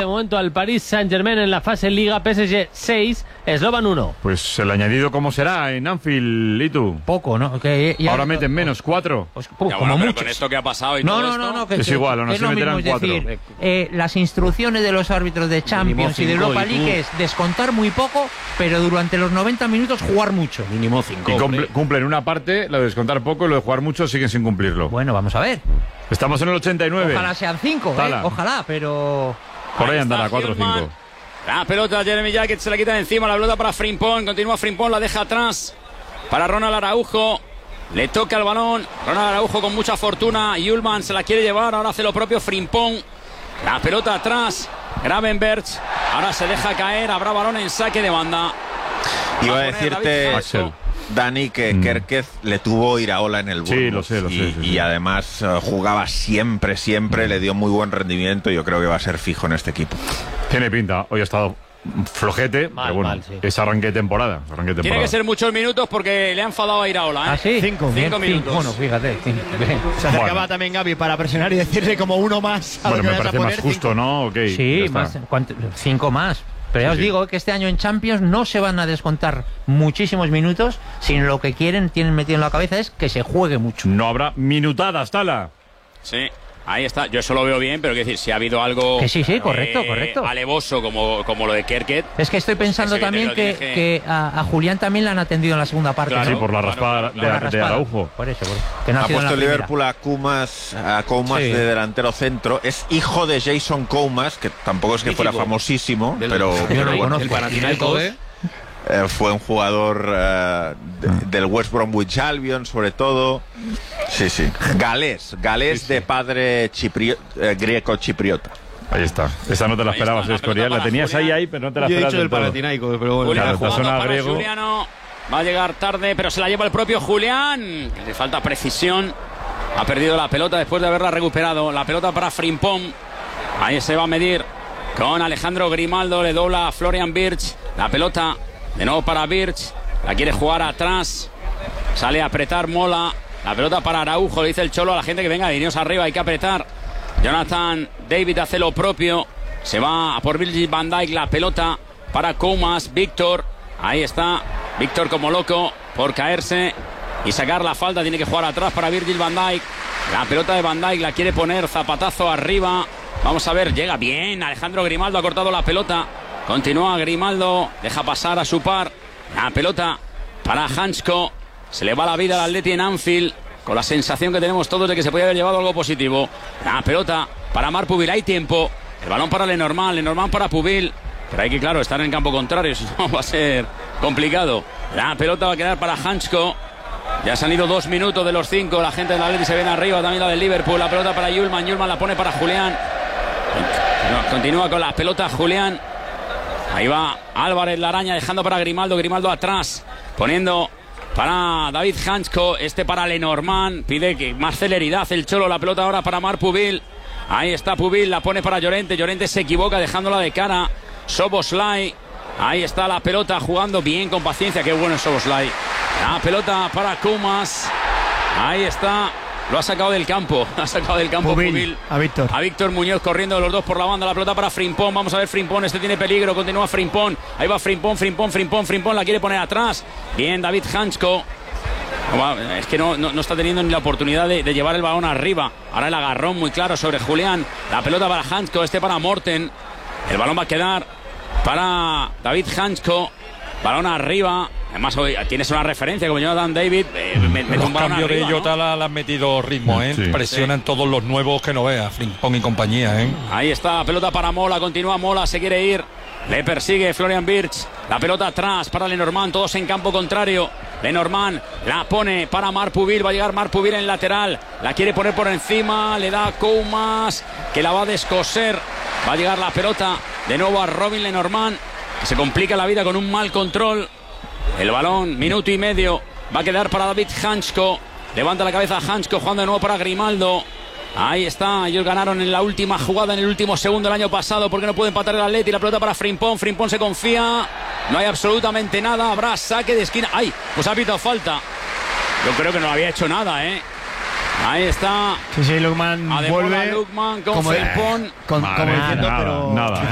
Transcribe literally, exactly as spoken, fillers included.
de momento al Paris Saint-Germain en la fase Liga. P S G seis, Slovan uno. Pues el añadido, ¿cómo será en Anfield, Itu? Poco, ¿no? Que ya, ahora meten menos, cuatro. Pues, Ya, como bueno, pero mucho. con esto que ha pasado y No, todo no, esto... no, no, que, Es que- igual, aún que así es lo meterán mismo, es cuatro. decir, eh, las instrucciones de los árbitros de Champions y de cinco, Europa y tú. League es descontar muy poco, pero durante los noventa minutos jugar mucho. Mínimo cinco. Y cumple- cumplen una parte, lo de descontar poco y lo de jugar mucho siguen sin cumplirlo. Bueno, vamos a ver. Estamos en el ochenta y nueve. Ojalá sean cinco, ¿eh? Tala. Ojalá, pero... Por ahí Ahí andará, está cuatro o Hillman. cinco. La pelota, Jeremy Jacket se la quita de encima, la pelota para Frimpong, continúa Frimpong, la deja atrás para Ronald Araujo, le toca el balón, Ronald Araujo con mucha fortuna, Ullman se la quiere llevar, ahora hace lo propio Frimpong, la pelota atrás, Gravenberch, ahora se deja caer, habrá balón en saque de banda. Iba Va a poner decirte, David Axel. Hansco. Dani, que Mm. Kerkez le tuvo Iraola en el Bournemouth. Sí, lo sé, lo sé, Y, sí, sí. y además eh, jugaba siempre, siempre, le dio muy buen rendimiento y yo creo que va a ser fijo en este equipo. Tiene pinta. Hoy ha estado flojete, Mal, pero bueno, mal, sí. es arranque de temporada. Arranque de Tiene temporada. que ser muchos minutos porque le han enfadado a Iraola, ¿eh? ¿Ah, sí? Cinco, Bien, cinco cinco. minutos. Bueno, fíjate. cinco, bien. Se acercaba Bueno. también Gaby para presionar y decirle como uno más a lo Bueno, que me vayas a parece más poner, justo, cinco. ¿no? Ok, Sí, ya está. más, ¿cuánto? Cinco más. Pero ya Sí, os sí. digo que este año en Champions no se van a descontar muchísimos minutos, sino lo que quieren, tienen metido en la cabeza es que se juegue mucho. No habrá minutadas, Tala. Sí, ahí está. Yo eso lo veo bien, pero quiero decir, si ha habido algo Que sí, sí, correcto, eh, correcto. alevoso como, como lo de Kerket, Es que estoy pensando Pues es también evidente que, que lo tienes que a, a Julián también le han atendido en la segunda parte. Claro, Sí, ¿no? por la claro, raspada claro, de, Por la de raspada. Araujo. Por eso, por eso. Que no Ha sido en la puesto primera. Liverpool a Kumas, a Koumas Sí. de delantero centro. Es hijo de Jason Koumas, que tampoco es que fuera Mítico. famosísimo, Del- pero, Yo pero no lo bueno, conozco. Panathinaikos. eh, fue un jugador eh, de- del West Bromwich Albion, sobre todo. Sí, sí. Galés, galés de padre chiprio- eh, greco-chipriota. Ahí está. Esa no te la Ahí esperabas está, la de Escorial. pelota La para tenías ahí, Julián. ahí, pero no te la Yo he esperabas dicho del el todo. Panathinaikos, pero bueno. Julián Claro, te jugando suena para griego. Juliano. Va a llegar tarde, pero se la lleva el propio Julián. Le falta precisión. Ha perdido la pelota después de haberla recuperado. La pelota para Frimpong. Ahí se va a medir con Alejandro Grimaldo. Le dobla a Florian Wirtz. La pelota de nuevo para Wirtz. La quiere jugar atrás. Sale a apretar Mola. La pelota para Araujo. Le dice el Cholo a la gente que venga, vinieros arriba, hay que apretar. Jonathan David hace lo propio. Se va a por Virgil van Dijk. La pelota para Koumas. Víctor. Ahí está. Víctor como loco por caerse y sacar la falta. Tiene que jugar atrás para Virgil van Dijk. La pelota de Van Dijk la quiere poner. Zapatazo arriba. Vamos a ver. Llega bien. Alejandro Grimaldo ha cortado la pelota. Continúa Grimaldo. Deja pasar a su par. La pelota para Hansko. Se le va la vida al Atleti en Anfield. Con la sensación que tenemos todos de que se podía haber llevado algo positivo. La pelota para Marc Pubil. Hay tiempo. El balón para Lenormand. Lenormand para Pubil. Pero hay que, claro, estar en campo contrario. Si no, va a ser complicado. La pelota va a quedar para Hansko. Ya se han ido dos minutos de los cinco. La gente del Atleti se viene arriba. También la del Liverpool. La pelota para Ullman. Ullman la pone para Julián. No, continúa con la pelota Julián. Ahí va Álvarez, la araña, dejando para Grimaldo. Grimaldo atrás. Poniendo para David Hansko. Este para Lenormand. Pide que más celeridad el Cholo. La pelota ahora para Marc Pubil. Ahí está Pubil. La pone para Llorente. Llorente se equivoca dejándola de cara. Soboslai. Ahí está la pelota jugando bien con paciencia. Qué bueno es Soboslai. La pelota para Koumas. Ahí está. Lo ha sacado del campo. Ha sacado del campo Pubil, Pubil. a Víctor. A Víctor Muñoz corriendo los dos por la banda. La pelota para Frimpong. Vamos a ver Frimpong. Este tiene peligro. Continúa Frimpong. Ahí va Frimpong, Frimpong, Frimpong, Frimpong. La quiere poner atrás. Bien, David Hansko. Es que no, no, no está teniendo ni la oportunidad de, de llevar el balón arriba. Ahora el agarrón muy claro sobre Julián. La pelota para Hansko. Este para Morten. El balón va a quedar para David Hansko. Balón arriba. Además, hoy tienes una referencia como Jonathan David. Eh, me, me Los tumba cambios arriba, de ¿no? Jota le han metido ritmo, ¿eh? Sí. Presionan todos los nuevos que no veas, Frimpong y compañía, ¿eh? Ahí está, la pelota para Mola, continúa Mola, se quiere ir. Le persigue Florian Wirtz. La pelota atrás para Lenormand, todos en campo contrario. Lenormand la pone para Marc Pubil, va a llegar Marc Pubil en lateral. La quiere poner por encima, le da Koumas, que la va a descoser. Va a llegar la pelota de nuevo a Robin Lenormand, que se complica la vida con un mal control. El balón, minuto y medio, va a quedar para David Hansko. Levanta la cabeza Hansko, jugando de nuevo para Grimaldo. Ahí está, ellos ganaron en la última jugada, en el último segundo del año pasado, porque no puede empatar el Atleti. La pelota para Frimpong, Frimpong se confía, no hay absolutamente nada, habrá saque de esquina. ¡Ay! Pues ha pitado falta. Yo creo que no había hecho nada, ¿eh? Ahí está. Sí, sí, Lukman Ademola vuelve Lukman con como, Frimpong. con- Madre como mía, diciendo, nada, pero nada.